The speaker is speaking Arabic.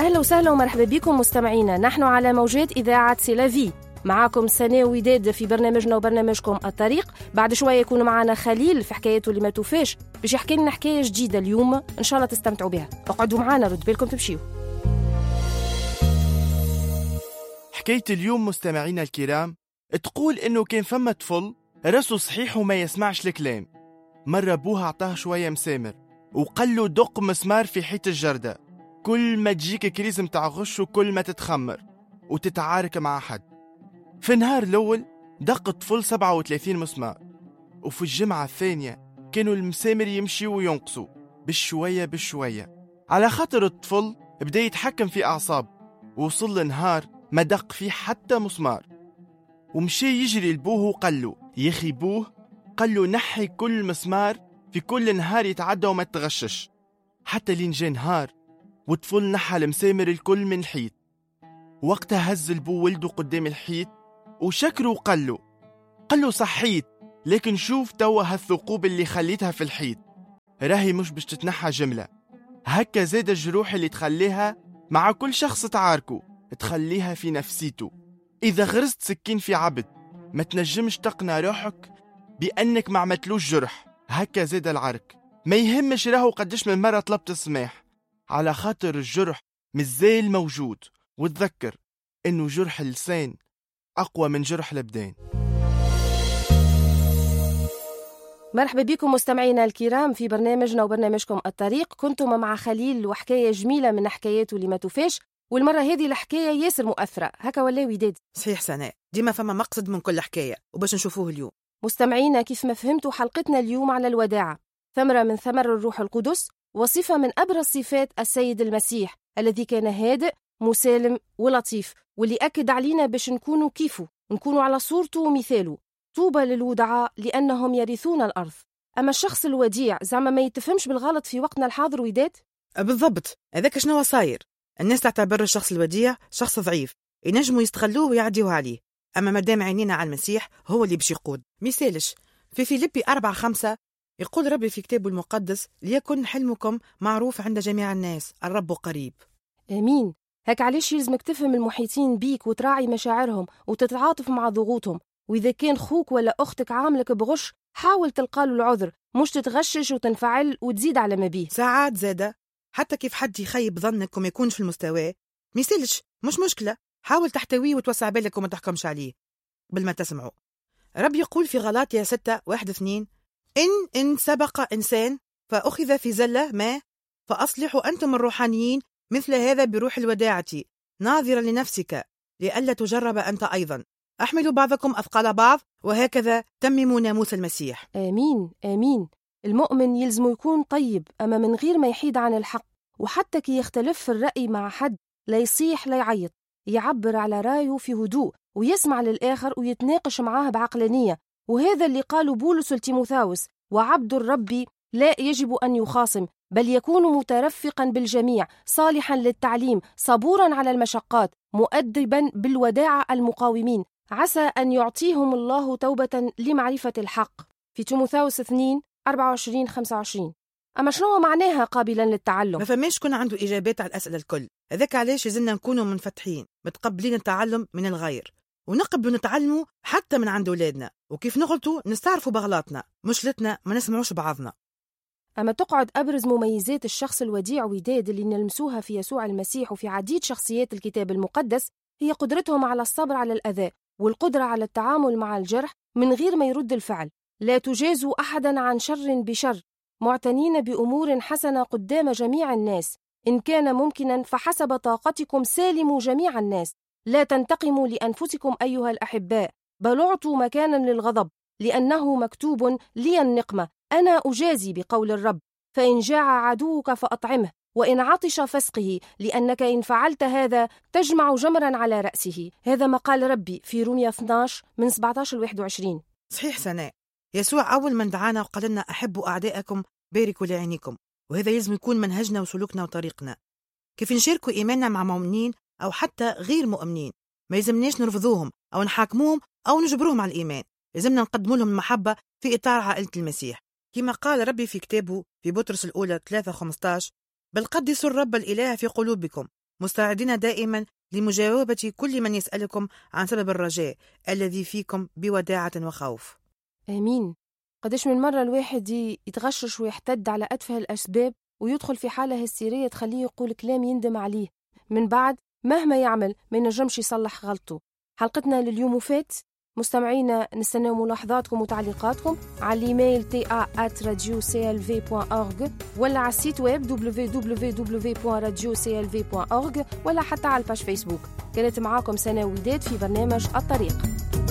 أهلا وسهلا ومرحبا بكم مستمعينا. نحن على موجات إذاعة سيلافي، معكم سناء وداد في برنامجنا وبرنامجكم الطريق. بعد شوية يكون معنا خليل في حكايته اللي ما توفاش، باش يحكي لنا حكاية جديدة اليوم إن شاء الله تستمتعوا بها. اقعدوا معنا، رد بالكم تمشيوا. حكاية اليوم مستمعينا الكرام تقول إنه كان فما طفل راسه صحيح وما يسمعش الكلام. مرة أبوها أعطاه شوية مسامر وقال له دق مسمار في حيط الجردة، كل ما تجيك كريز متاع غش وكل ما تتخمر وتتعارك مع حد. في النهار الأول دق الطفل 37 مسمار، وفي الجمعة الثانية كانوا المسامر يمشي وينقصوا بالشوية بالشوية، على خاطر الطفل بدأ يتحكم في أعصاب. وصل النهار ما دق فيه حتى مسمار، ومشي يجري لبوه وقال له يا أخي بوه، قال له نحي كل مسمار في كل نهار يتعدى وما تغشش. حتى لين جاء نهار والطفل نحى المسامر الكل من الحيط. وقتها هز البو ولده قدام الحيط وشكره وقال له صحيت، لكن شوف توا هالثقوب اللي خليتها في الحيط راهي مش باش تتنحى جملة. هكا زاد الجروح اللي تخليها مع كل شخص تعاركه تخليها في نفسيته. إذا غرست سكين في عبد ما تنجمش تقنع روحك بأنك ما عملتلوش جرح. هكا زاد العرك، ما يهمش راهو قدش من مرة طلبت السماح، على خاطر الجرح مازال موجود. وتذكر إنه جرح اللسان أقوى من جرح الأبدان. مرحبا بكم مستمعينا الكرام في برنامجنا وبرنامجكم الطريق. كنتم مع خليل وحكاية جميلة من حكاياته اللي ما توفاش، والمرة هذه الحكاية ياسر مؤثرة. هكا ولا وداد؟ صحيح سناء، ديما فما مقصد من كل حكاية وباش نشوفوه اليوم. مستمعينا، كيف ما فهمتوا حلقتنا اليوم على الوداعة، ثمرة من ثمر الروح القدس، وصفة من أبرز صفات السيد المسيح الذي كان هادئ مسالم ولطيف، واللي أكد علينا باش نكونوا كيفه، نكونوا على صورته ومثاله. طوبى للودعاء لأنهم يرثون الأرض. أما الشخص الوديع زعما ما يتفهمش بالغلط في وقتنا الحاضر وداد؟ بالضبط، هذاك شنو صاير. الناس تعتبر الشخص الوديع شخص ضعيف ينجموا يستغلوه ويعديوه عليه. أما مادام عينينا على المسيح هو اللي باش يقود. مثالش في فيليبي 4:5 يقول ربي في كتابه المقدس ليكن حلمكم معروف عند جميع الناس، الرب قريب. آمين. هك علاش يلزمك تفهم المحيطين بيك وتراعي مشاعرهم وتتعاطف مع ضغوطهم. وإذا كان خوك ولا أختك عاملك بغش حاول تلقاله العذر، مش تتغشش وتنفعل وتزيد على ما بيه. ساعات زادة حتى كيف حد يخيب ظنك وما يكونش في المستوى ميسالش، مش مشكلة، حاول تحتويه وتوسع بالك وما تحكمش عليه قبل ما تسمعه. رب يقول في غلاطيا 6:1-2 إن سبق إنسان فأخذ في زلة ما فأصلحوا أنتم الروحانيين مثل هذا بروح الوداعة ناظرا لنفسك لئلا تجرب أنت أيضا. أحملوا بعضكم أثقال بعض وهكذا تمموا ناموس المسيح. آمين آمين. المؤمن يلزم يكون طيب أما من غير ما يحيد عن الحق، وحتى كي يختلف في الرأي مع حد لا يصيح لا يعيط، يعبر على رأيه في هدوء ويسمع للآخر ويتناقش معاه بعقلانية. وهذا اللي قاله بولس لتيموثاوس: وعبد الرب لا يجب أن يخاصم بل يكون مترفقا بالجميع، صالحا للتعليم، صبورا على المشقات، مؤدبا بالوداعة المقاومين، عسى أن يعطيهم الله توبة لمعرفة الحق. في تيموثاوس 2:24-25. أما شنو معناها قابلا للتعلم؟ ما فماش كنا عنده إجابات على الأسئلة الكل. هذاك علاش يزلنا نكونوا منفتحين متقبلين التعلم من الغير، ونقبلوا نتعلموا حتى من عند أولادنا، وكيف نغلطوا نستعرفوا بغلطنا، مشكلتنا ما نسمعوش بعضنا. أما تقعد أبرز مميزات الشخص الوديع وداد اللي نلمسوها في يسوع المسيح وفي عديد شخصيات الكتاب المقدس هي قدرتهم على الصبر على الأذى والقدرة على التعامل مع الجرح من غير ما يرد الفعل. لا تجازوا أحدا عن شر بشر، معتنين بأمور حسنة قدام جميع الناس، إن كان ممكنا فحسب طاقتكم سالموا جميع الناس. لا تنتقموا لأنفسكم أيها الأحباء، بل اعطوا مكانا للغضب، لأنه مكتوب لي النقمة، أنا أجازي بقول الرب. فإن جاع عدوك فأطعمه، وإن عطش فاسقه، لأنك إن فعلت هذا تجمع جمرا على رأسه. هذا ما قال ربي في رومية 12:17-21. صحيح سناء، يسوع أول من دعانا وقال لنا أحبوا أعدائكم باركوا لعينيكم، وهذا لازم يكون منهجنا وسلوكنا وطريقنا. كيف نشاركوا إيماننا مع مؤمنين أو حتى غير مؤمنين، ما يلزمناش نرفضوهم أو نحاكموهم أو نجبروهم على الإيمان، لازمنا نقدموا لهم المحبة في إطار عائلة المسيح. كما قال ربي في كتابه في بطرس الأولى 3:15: بل قدسوا الرب الإله في قلوبكم مستعدين دائما لمجاوبة كل من يسألكم عن سبب الرجاء الذي فيكم بوداعة وخوف. آمين. قديش من مرة الواحد يتغشش ويحتد على أتفه الأسباب ويدخل في حالة هستيرية تخليه يقول كلام يندم عليه، من بعد مهما يعمل ما ينجمش يصلح غلطه. حلقتنا لليوم وفات. مستمعينا نستنى ملاحظاتكم وتعليقاتكم على الإيميل ta@radioclv.org ولا على السيت ويب www.radioclv.org ولا حتى على الباج فيسبوك. كانت معاكم سنة وداد في برنامج الطريق.